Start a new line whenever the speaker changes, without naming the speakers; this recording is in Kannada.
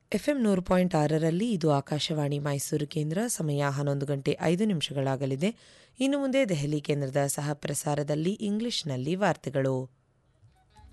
ಎಫ್ಎಂ 100.6ರಲ್ಲಿ ಇದು ಆಕಾಶವಾಣಿ ಮೈಸೂರು ಕೇಂದ್ರ. ಸಮಯ 11:05 ಆಗಲಿದೆ. ಇನ್ನು ಮುಂದೆ ದೆಹಲಿ ಕೇಂದ್ರದ ಸಹ ಪ್ರಸಾರದಲ್ಲಿ ಇಂಗ್ಲಿಷ್ನಲ್ಲಿ ವಾರ್ತೆಗಳು.